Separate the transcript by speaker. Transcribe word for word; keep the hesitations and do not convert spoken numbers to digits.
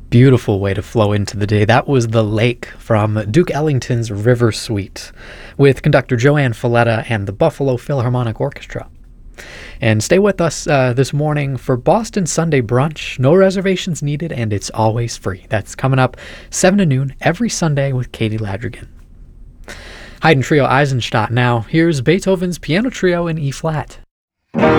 Speaker 1: Beautiful way to flow into the day. That was The Lake from Duke Ellington's River Suite with conductor Joanne Falletta and the Buffalo Philharmonic Orchestra. And stay with us uh, this morning for Boston Sunday Brunch. No reservations needed, and it's always free. That's coming up seven to noon every Sunday with Katie Ladrigan. Haydn Trio Eisenstadt now. Here's Beethoven's Piano Trio in E-flat.